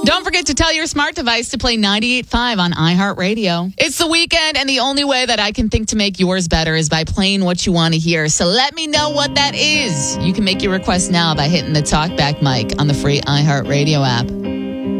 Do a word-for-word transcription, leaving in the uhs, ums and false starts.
Don't forget to tell your smart device to play ninety-eight point five on iHeartRadio. It's the weekend, and the only way that I can think to make yours better is by playing what you want to hear. So let me know what that is. You can make your request now by hitting the talkback mic on the free iHeartRadio app.